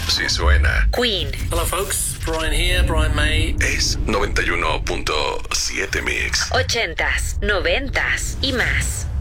Sí suena. Queen. Hello, folks. Brian here, Brian May. Es 91.7 Mix. 80s, 90s y más.